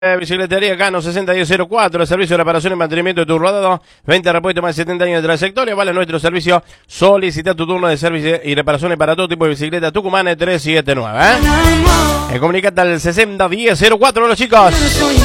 Bicicletería Cano 601004, el servicio de reparación y mantenimiento de tu rodado, 20 repuestos más de 70 años de trayectoria, vale nuestro servicio. Solicita tu turno de servicio y reparaciones para todo tipo de bicicleta Tucumán 379, Comunicate al 601004, los chicos.